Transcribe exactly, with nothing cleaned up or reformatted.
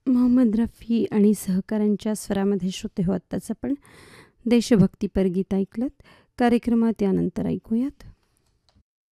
मोहम्मद रफी आणि सहकाऱ्यांच्या स्वरामध्ये श्रोते हो आत्ताच आपण देशभक्तीपर गीत ऐकलत. कार्यक्रमात यानंतर ऐकूयात